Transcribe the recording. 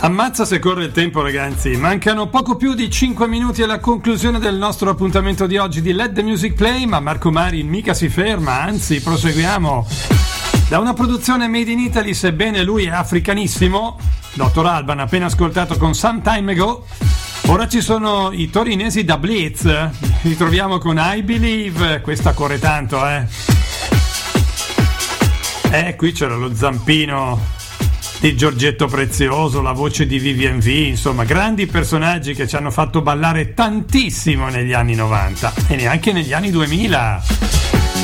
Ammazza se corre il tempo, ragazzi. Mancano poco più di 5 minuti alla conclusione del nostro appuntamento di oggi di Let the Music Play, ma Marco Marin mica si ferma, anzi proseguiamo. Da una produzione made in Italy, sebbene lui è africanissimo, Dr. Alban appena ascoltato con Some Time Ago. Ora ci sono i torinesi da Blitz, li troviamo con I Believe, questa corre tanto, qui c'era lo zampino di Giorgetto Prezioso, la voce di Vivian V, insomma grandi personaggi che ci hanno fatto ballare tantissimo negli anni 90 e neanche negli anni 2000.